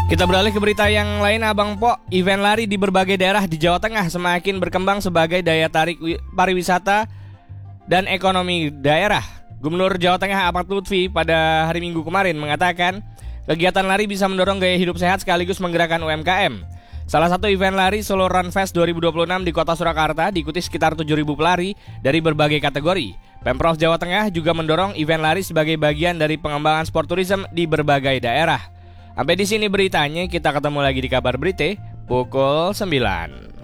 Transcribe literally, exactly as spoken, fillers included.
Kita beralih ke berita yang lain, Abang Po. Event lari di berbagai daerah di Jawa Tengah semakin berkembang sebagai daya tarik pariwisata dan ekonomi daerah. Gubernur Jawa Tengah Ahmad Lutfi pada hari Minggu kemarin mengatakan kegiatan lari bisa mendorong gaya hidup sehat sekaligus menggerakkan U M K M. Salah satu event lari Solo Run Fest dua ribu dua puluh enam di kota Surakarta diikuti sekitar tujuh ribu pelari dari berbagai kategori. Pemprov Jawa Tengah juga mendorong event lari sebagai bagian dari pengembangan sport tourism di berbagai daerah. Sampai di sini beritanya, kita ketemu lagi di Kabar Berita pukul sembilan.